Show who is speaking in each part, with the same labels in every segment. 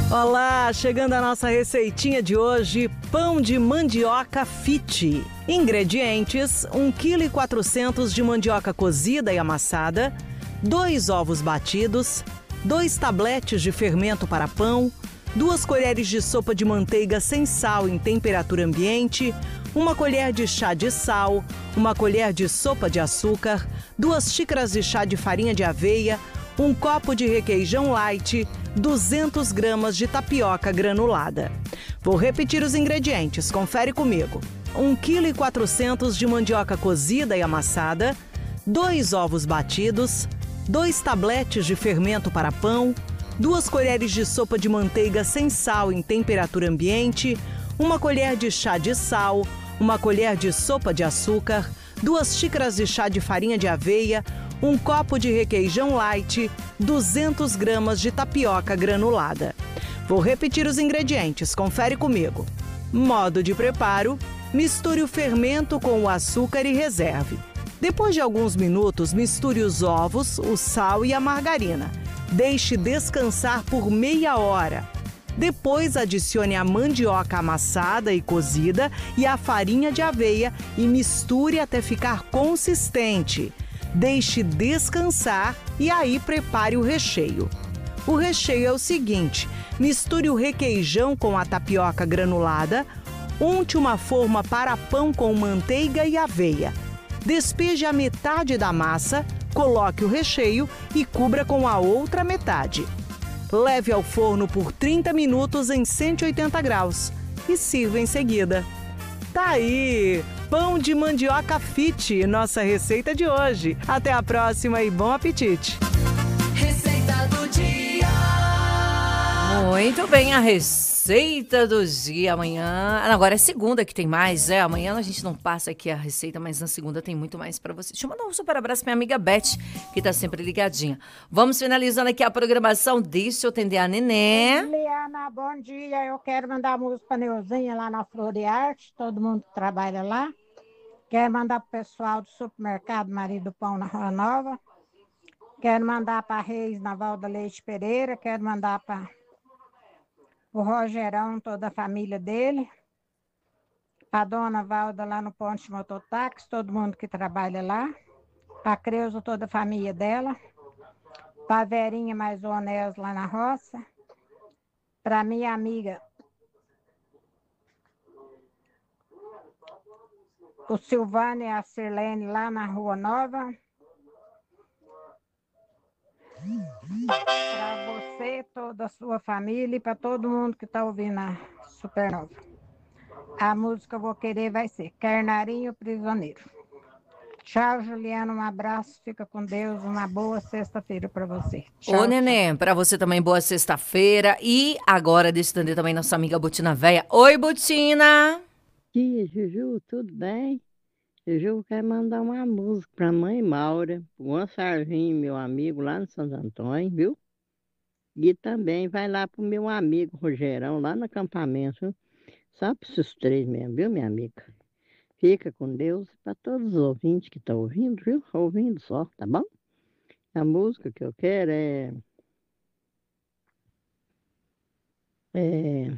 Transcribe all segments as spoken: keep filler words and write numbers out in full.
Speaker 1: Olá, chegando a nossa receitinha de hoje, pão de mandioca fit. Ingredientes: um vírgula quatro quilos de mandioca cozida e amassada, dois ovos batidos, dois tabletes de fermento para pão, duas colheres de sopa de manteiga sem sal em temperatura ambiente, uma colher de chá de sal, uma colher de sopa de açúcar, duas xícaras de chá de farinha de aveia, um copo de requeijão light, duzentas gramas de tapioca granulada. Vou repetir os ingredientes, confere comigo. um vírgula quatro quilos de mandioca cozida e amassada, dois ovos batidos, dois tabletes de fermento para pão, duas colheres de sopa de manteiga sem sal em temperatura ambiente, uma colher de chá de sal, uma colher de sopa de açúcar, duas xícaras de chá de farinha de aveia, um copo de requeijão light, duzentas gramas de tapioca granulada. Vou repetir os ingredientes, confere comigo. Modo de preparo: misture o fermento com o açúcar e reserve. Depois de alguns minutos, misture os ovos, o sal e a margarina. Deixe descansar por meia hora. Depois adicione a mandioca amassada e cozida e a farinha de aveia e misture até ficar consistente. Deixe descansar e aí prepare o recheio. O recheio é o seguinte: misture o requeijão com a tapioca granulada, unte uma forma para pão com manteiga e aveia. Despeje a metade da massa, coloque o recheio e cubra com a outra metade. Leve ao forno por trinta minutos em cento e oitenta graus e sirva em seguida. Tá aí! Pão de mandioca fit, nossa receita de hoje. Até a próxima e bom apetite!
Speaker 2: Receita do dia.
Speaker 3: Muito bem, a receita do dia amanhã. Agora é segunda que tem mais, é. Amanhã a gente não passa aqui a receita, mas na segunda tem muito mais pra você. Deixa eu mandar um super abraço pra minha amiga Beth, que tá sempre ligadinha. Vamos finalizando aqui a programação. Deixa eu atender a Nenê.
Speaker 4: Liana, bom dia. Eu quero mandar música pra Neuzinha lá na Flor de Arte, todo mundo que trabalha lá. Quero mandar pro pessoal do supermercado Marido do Pão na Rua Nova. Quero mandar para Reis na Valda Leite Pereira. Quero mandar para o Rogerão, toda a família dele. Para a Dona Valda lá no Ponte de Mototáxi, todo mundo que trabalha lá. Para a Creuza, toda a família dela. Para a Verinha mais o Onés lá na roça. Para minha amiga o Silvano e a Sirlene lá na Rua Nova. Para você, toda a sua família e para todo mundo que está ouvindo a Supernova. A música eu vou querer vai ser Carnarinho Prisioneiro. Tchau, Juliana, um abraço, fica com Deus, uma boa sexta-feira para você. Tchau,
Speaker 3: Ô, Nenê, para você também boa sexta-feira. E agora deixa eu atender também nossa amiga Butina Véia. Oi, Butina!
Speaker 5: Dia, Juju, tudo bem? Juju quer mandar uma música pra mãe Maura, o Gonçalvinho, meu amigo lá no Santo Antônio, viu? E também vai lá pro meu amigo Rogerão, lá no acampamento, viu? Só para esses três mesmo, viu, minha amiga? Fica com Deus, para todos os ouvintes que estão ouvindo, viu? Ouvindo só, tá bom? A música que eu quero é... É...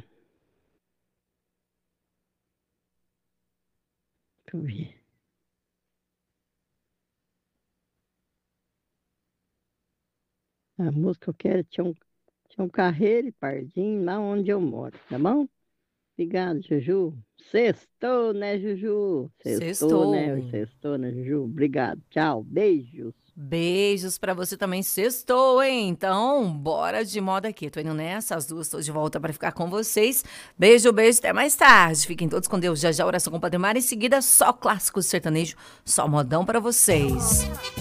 Speaker 5: Deixa eu ver. A música que eu quero é Tião, Tião Carreiro e Pardinho, lá onde eu moro, tá bom? Obrigado, Juju. Sextou, né, Juju? Sextou,
Speaker 3: Sextou.
Speaker 5: né? Sextou, né, Juju? Obrigado. Tchau. Beijos.
Speaker 3: Beijos pra você também. Sextou, hein? Então, bora de moda aqui. Tô indo nessa, as duas, tô de volta pra ficar com vocês. Beijo, beijo, até mais tarde. Fiquem todos com Deus. Já já, oração com o Padre Mário. Em seguida, só clássicos sertanejo, só modão pra vocês.